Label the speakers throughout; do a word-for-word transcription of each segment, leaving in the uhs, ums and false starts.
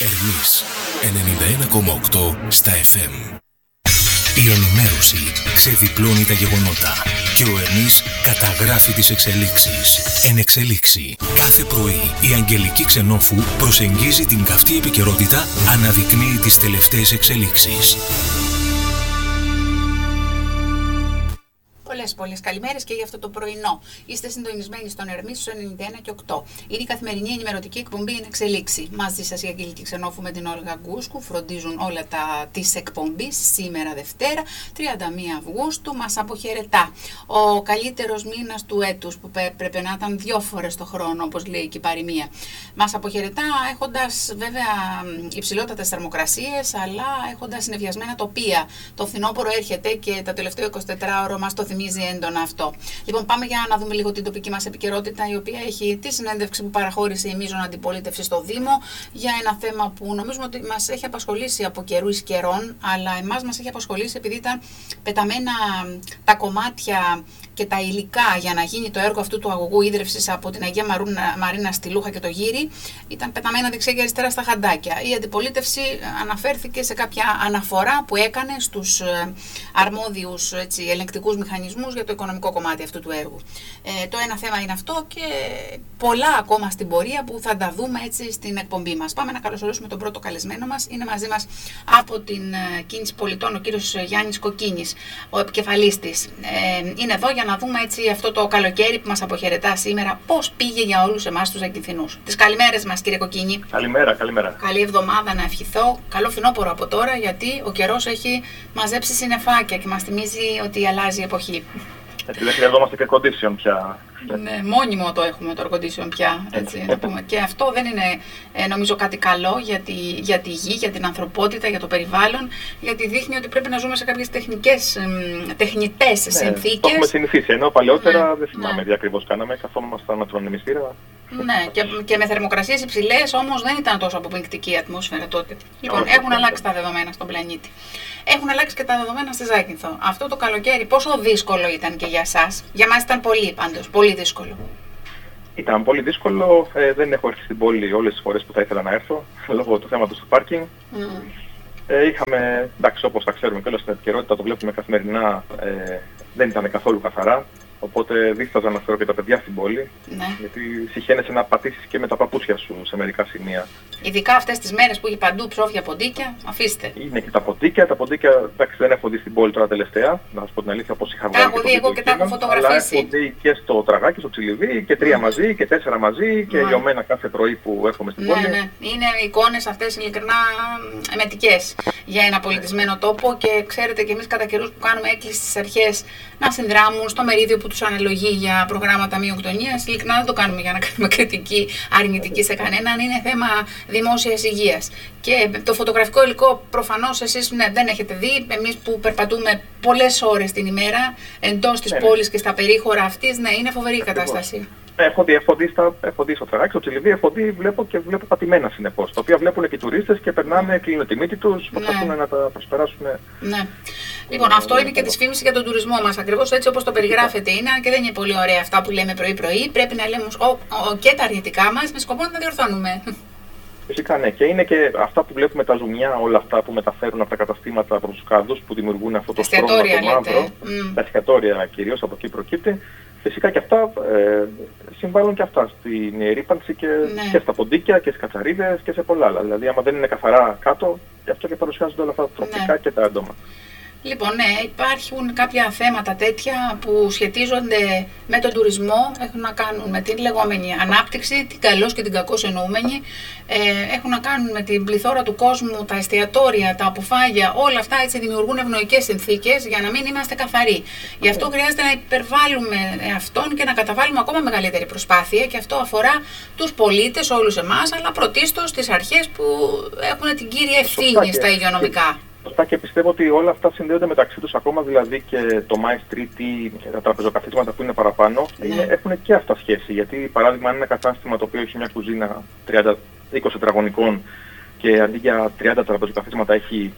Speaker 1: Ερμής ενενήντα ένα κόμμα οκτώ στα εφ εμ. Η ενημέρωση ξεδιπλώνει τα γεγονότα και ο Ερμής καταγράφει τις εξελίξεις. Εν εξελίξει. Κάθε πρωί η Αγγελική Ξενόφου προσεγγίζει την καυτή επικαιρότητα, αναδεικνύει τις τελευταίες εξελίξεις.
Speaker 2: Πολλές, πολλές καλημέρες και για αυτό το πρωινό. Είστε συντονισμένοι στον Ερμή στους ενενήντα ένα και οκτώ. Είναι η καθημερινή ενημερωτική εκπομπή Εν Εξελίξη. Μαζί σας η Αγγελική Ξενόφου με την Όλγα Γκούσκου φροντίζουν όλα τα της εκπομπής. Σήμερα Δευτέρα, τριάντα μία Αυγούστου, μας αποχαιρετά ο καλύτερος μήνας του έτους που πρέπει να ήταν δυο φορές το χρόνο, όπως λέει και η παροιμία. Μας αποχαιρετά έχοντας βέβαια υψηλότατες θερμοκρασίες, αλλά έχοντας συννεφιασμένα τοπία. Το φθινόπωρο έρχεται και τα τελευταία εικοσιτετράωρο μας το θυμίζει έντονα αυτό. Λοιπόν, πάμε για να δούμε λίγο την τοπική μας επικαιρότητα, η οποία έχει τη συνέντευξη που παραχώρησε η μείζων αντιπολίτευση στο Δήμο για ένα θέμα που νομίζουμε ότι μας έχει απασχολήσει από καιρού εις καιρών, αλλά εμάς μας έχει απασχολήσει επειδή ήταν πεταμένα τα κομμάτια και τα υλικά για να γίνει το έργο αυτού του αγωγού ίδρυυσης από την Αγία Μαρούνα, Μαρίνα στη Λούχα και το Γύρι. Ήταν πεταμένα δεξιά και αριστερά στα χαντάκια. Η αντιπολίτευση αναφέρθηκε σε κάποια αναφορά που έκανε στους αρμόδιους έτσι, ελεγκτικούς μηχανισμούς για το οικονομικό κομμάτι αυτού του έργου. Ε, το ένα θέμα είναι αυτό και πολλά ακόμα στην πορεία που θα τα δούμε έτσι στην εκπομπή μας. Πάμε να καλωσορίσουμε τον πρώτο καλεσμένο μας. Είναι μαζί μας από την uh, Κίνηση Πολιτών ο κύριος Γιάννης Κοκκίνης, ο επικεφαλής της. Ε, είναι εδώ για να δούμε έτσι αυτό το καλοκαίρι που μας αποχαιρετά σήμερα, πώς πήγε για όλους εμάς τους Αγκινθινούς. Τις καλημέρες μας, κύριε Κοκκίνη.
Speaker 3: Καλημέρα, καλημέρα.
Speaker 2: Καλή εβδομάδα να ευχηθώ. Καλό φθινόπωρο από τώρα, γιατί ο καιρός έχει μαζέψει συννεφάκια και μας θυμίζει ότι αλλάζει η εποχή.
Speaker 3: Έτσι δεν χρειαζόμαστε και condition πια.
Speaker 2: Ναι, μόνιμο το έχουμε το air condition πια. Έτσι, να πούμε. Και αυτό δεν είναι ε, νομίζω κάτι καλό για τη, για τη γη, για την ανθρωπότητα, για το περιβάλλον, γιατί δείχνει ότι πρέπει να ζούμε σε κάποιες τεχνικές, ε, τεχνητές
Speaker 3: ναι,
Speaker 2: συνθήκες.
Speaker 3: Το έχουμε συνηθίσει, ενώ παλαιότερα
Speaker 2: ναι,
Speaker 3: δεν θυμάμαι
Speaker 2: ναι.
Speaker 3: τι ακριβώς κάναμε, καθόμασταν με τον ημιστήρα.
Speaker 2: Ναι, και, και με θερμοκρασίες υψηλές, όμως δεν ήταν τόσο αποπληκτική η ατμόσφαιρα τότε. Λοιπόν,
Speaker 3: Όχι,
Speaker 2: έχουν
Speaker 3: όχι,
Speaker 2: αλλάξει τα δεδομένα στον πλανήτη. Έχουν αλλάξει και τα δεδομένα στη Ζάκυνθο. Αυτό το καλοκαίρι πόσο δύσκολο ήταν και για εσάς? Για μας ήταν πολύ πάντως, πολύ δύσκολο.
Speaker 3: Ήταν πολύ δύσκολο, ε, δεν έχω έρθει στην πόλη όλες τις φορές που θα ήθελα να έρθω, λόγω του θέματος του πάρκινγκ. Mm. Ε, είχαμε, εντάξει, όπως τα ξέρουμε και όλα στην επικαιρότητα, το βλέπουμε καθημερινά, ε, δεν ήταν καθόλου καθαρά. Οπότε δίσταζα να φέρω και τα παιδιά στην πόλη, ναι. Γιατί συχαίνεσαι να πατήσεις και με τα παπούτσια σου σε μερικά σημεία.
Speaker 2: Ειδικά αυτές τις μέρες που έχει παντού ψόφια, ποντίκια, αφήστε.
Speaker 3: Είναι και τα ποντίκια, τα ποντίκια εντάξει, δεν έχω δει στην πόλη τώρα τελευταία, να σας πω την αλήθεια, όπως είχα βγάλει.
Speaker 2: Τα έχω δει εγώ και τα έχω φωτογραφίσει.
Speaker 3: Αλλά έχω δει και στο τραγάκι, στο Τσιλιβί, και τρία mm. μαζί και τέσσερα μαζί και mm. λιωμένα κάθε πρωί που έρχομαι στην
Speaker 2: ναι,
Speaker 3: πόλη.
Speaker 2: Ναι, είναι εικόνες αυτές ειλικρινά εμετικές για ένα πολιτισμένο τόπο και ξέρετε και εμείς κατά καιρούς που κάνουμε έκκληση στις αρχές να συνδράμουν στο μερίδιο που τους αναλογεί για προγράμματα μειοκτονίας. Ειλικρινά δεν το κάνουμε για να κάνουμε κριτική αρνητική σε κανέναν. Είναι θέμα δημόσιας υγείας. Και το φωτογραφικό υλικό προφανώς εσείς ναι, δεν έχετε δει. Εμείς που περπατούμε πολλές ώρες την ημέρα εντός της ναι, πόλης και στα περίχωρα αυτής, ναι, είναι φοβερή η κατάσταση.
Speaker 3: Έχω δει, έχω δει, στα, έχω δει στο τραγάκι, στο Τσιλιβί, έχω δει, βλέπω και βλέπω πατημένα συνεπώς. Τα οποία βλέπουν και οι τουρίστες και περνάνε, κλείνουν τη μύτη τους, προσπαθούν ναι. να τα προσπεράσουν.
Speaker 2: Ναι. Λοιπόν, αυτό είναι και τη φήμηση για τον τουρισμό μας. Ακριβώς έτσι όπως το περιγράφετε είναι, και δεν είναι πολύ ωραία αυτά που λέμε πρωί-πρωί. Πρέπει να λέμε ο, ο, και τα αρνητικά μας με σκοπό να τα διορθώνουμε.
Speaker 3: Φυσικά ναι, και είναι και αυτά που βλέπουμε τα ζουμιά, όλα αυτά που μεταφέρουν από τα καταστήματα προς τους κάδους, που δημιουργούν αυτό το στρώμα το μαύρο. Mm. Τα εστιατόρια κυρίως από εκεί προκύπτει. Φυσικά και αυτά ε, συμβάλλουν και αυτά στην ρύπανση και, ναι. και στα ποντίκια και στις κατσαρίδες και σε πολλά άλλα. Δηλαδή, άμα δεν είναι καθαρά κάτω, γι' αυτό και παρουσιάζονται όλα αυτά τα τροπικά ναι. και τα έντομα.
Speaker 2: Λοιπόν, ναι, υπάρχουν κάποια θέματα τέτοια που σχετίζονται με τον τουρισμό, έχουν να κάνουν με την λεγόμενη ανάπτυξη, την καλώς και την κακώς εννοούμενη, ε, έχουν να κάνουν με την πληθώρα του κόσμου, τα εστιατόρια, τα αποφάγια, όλα αυτά έτσι δημιουργούν ευνοϊκές συνθήκες για να μην είμαστε καθαροί. Γι' αυτό χρειάζεται να υπερβάλλουμε αυτόν και να καταβάλουμε ακόμα μεγαλύτερη προσπάθεια και αυτό αφορά τους πολίτες, όλους εμάς, αλλά πρωτίστως τις αρχές που έχουν την κύρια ευθύνη στα υγειονομικά.
Speaker 3: Σωστά, και πιστεύω ότι όλα αυτά συνδέονται μεταξύ τους ακόμα, δηλαδή και το My Street ή τα τραπεζοκαθίσματα που είναι παραπάνω, ναι. είναι, έχουν και αυτά σχέση. Γιατί, παράδειγμα, αν είναι ένα κατάστημα το οποίο έχει μια κουζίνα τριάντα είκοσι τετραγωνικών και αντί για τριάντα τραπεζοκαθίσματα έχει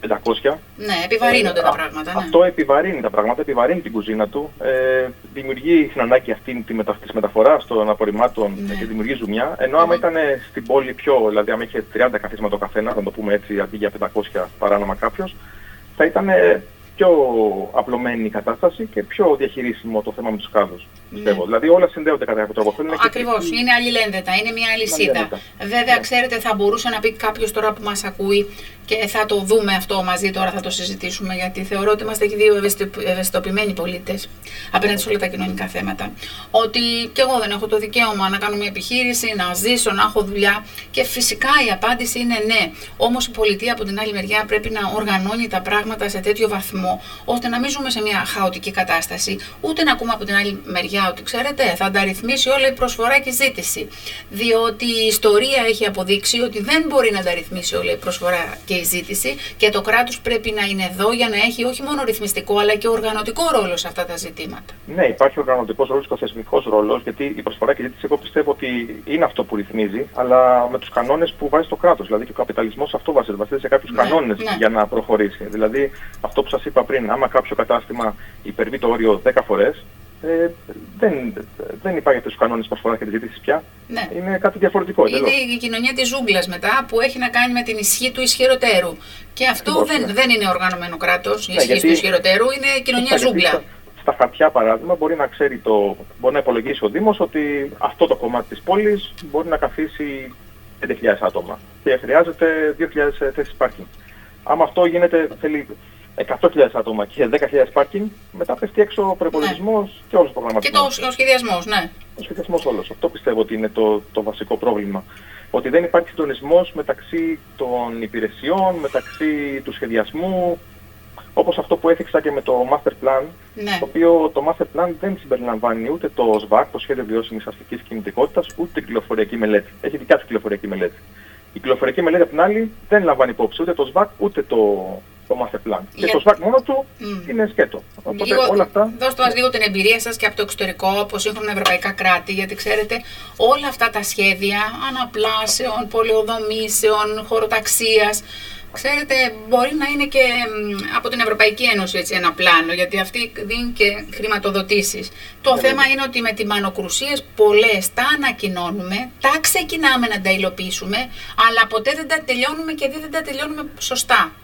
Speaker 3: πεντακόσια.
Speaker 2: Ναι, επιβαρύνονται ε, τα πράγματα. Ναι.
Speaker 3: Αυτό επιβαρύνει τα πράγματα, επιβαρύνει την κουζίνα του. Ε, δημιουργεί την ανάγκη αυτή τη μετα, της μεταφοράς των απορριμμάτων ναι. και δημιουργεί ζουμιά. Ενώ άμα mm. ήταν στην πόλη πιο, δηλαδή άμα είχε τριάντα καθίσματα ο καθένα, να το πούμε έτσι, αντί για πεντακόσια παράνομα κάποιος, θα ήταν πιο απλωμένη η κατάσταση και πιο διαχειρίσιμο το θέμα με τους κάδους. Ναι. Δηλαδή όλα συνδέονται κατά κάποιο τρόπο.
Speaker 2: Ακριβώς, και... είναι αλληλένδετα, είναι μια αλυσίδα. Βέβαια, ναι. ξέρετε, θα μπορούσε να πει κάποιος τώρα που μας ακούει και θα το δούμε αυτό μαζί τώρα, θα το συζητήσουμε, γιατί θεωρώ ότι είμαστε και δύο ευαισθητοποιημένοι πολίτες απέναντι σε όλα τα κοινωνικά θέματα. Ότι κι εγώ δεν έχω το δικαίωμα να κάνω μια επιχείρηση, να ζήσω, να έχω δουλειά. Και φυσικά η απάντηση είναι ναι. Όμως η πολιτεία από την άλλη μεριά πρέπει να οργανώνει τα πράγματα σε τέτοιο βαθμό, ώστε να μην ζούμε σε μια χαοτική κατάσταση, ούτε να ακούμε από την άλλη μεριά ότι ξέρετε, θα τα ρυθμίσει όλα η προσφορά και η ζήτηση. Διότι η ιστορία έχει αποδείξει ότι δεν μπορεί να τα ρυθμίσει όλα η προσφορά και η ζήτηση και το κράτος πρέπει να είναι εδώ για να έχει όχι μόνο ρυθμιστικό αλλά και οργανωτικό ρόλο σε αυτά τα ζητήματα.
Speaker 3: Ναι, υπάρχει οργανωτικός ρόλος και ο θεσμικός ρόλος, γιατί η προσφορά και η ζήτηση εγώ πιστεύω ότι είναι αυτό που ρυθμίζει, αλλά με τους κανόνες που βάζει το κράτος. Δηλαδή και ο καπιταλισμός αυτό βασίζεται, βασίζεται σε κάποιους ναι, κανόνες ναι. για να προχωρήσει. Δηλαδή αυτό που σας είπα πριν, άμα κάποιο κατάστημα υπερβεί το όριο δέκα φορές. Ε, δεν, δεν υπάρχει στους κανόνες προσφοράς και της ζήτησης πια. Ναι. Είναι κάτι διαφορετικό.
Speaker 2: Είναι εντελώς. Η κοινωνία της ζούγκλας μετά που έχει να κάνει με την ισχύ του ισχυροτέρου. Και αυτό Ακριβώς, δεν, ναι. δεν είναι οργανωμένο κράτος. Η ναι, ισχύ του ισχυροτέρου είναι κοινωνία ζούγκλα.
Speaker 3: Στα, στα χαρτιά, παράδειγμα, μπορεί να ξέρει το, μπορεί να υπολογίσει ο Δήμος ότι αυτό το κομμάτι της πόλης μπορεί να καθίσει πέντε χιλιάδες άτομα και χρειάζεται δύο χιλιάδες θέσεις πάρκινγκ. Άμα αυτό γίνεται, θέλει εκατό χιλιάδες άτομα και δέκα χιλιάδες πάρκινγκ, μετά πέφτει έξω ο προϋπολογισμός ναι. και όλος ο προγραμματισμός.
Speaker 2: Και το, ο σχεδιασμός, ναι.
Speaker 3: Ο σχεδιασμός όλος. Αυτό πιστεύω ότι είναι το, το βασικό πρόβλημα. Ότι δεν υπάρχει συντονισμός μεταξύ των υπηρεσιών, μεταξύ του σχεδιασμού, όπως αυτό που έθιξα και με το Master Plan, ναι. το οποίο το Master Plan δεν συμπεριλαμβάνει ούτε το ΣΒΑΚ, το Σχέδιο Βιώσιμης Αστικής Κινητικότητας, ούτε την κυκλοφοριακή μελέτη. Έχει δικιά της κυκλοφοριακή μελέτη. Η κυκλοφοριακή μελέτη, απ' την άλλη, δεν λαμβάνει υπόψη ούτε το ΣΒΑΚ, ούτε το, το Master Plan. Για... Και το ΣΒΑΚ μόνο του mm. είναι σκέτο. Οπότε
Speaker 2: λίγο,
Speaker 3: όλα αυτά...
Speaker 2: Δώστε μας λίγο την εμπειρία σας και από το εξωτερικό, από σύγχρονα ευρωπαϊκά κράτη, γιατί ξέρετε όλα αυτά τα σχέδια αναπλάσεων, πολεοδομήσεων, χωροταξίας, ξέρετε, μπορεί να είναι και από την Ευρωπαϊκή Ένωση έτσι, ένα πλάνο, γιατί αυτή δίνει και χρηματοδοτήσεις. Το yeah, θέμα yeah. είναι ότι με τις μανοκρουσίες πολλές τα ανακοινώνουμε, τα ξεκινάμε να τα υλοποιήσουμε, αλλά ποτέ δεν τα τελειώνουμε και δεν τα τελειώνουμε σωστά.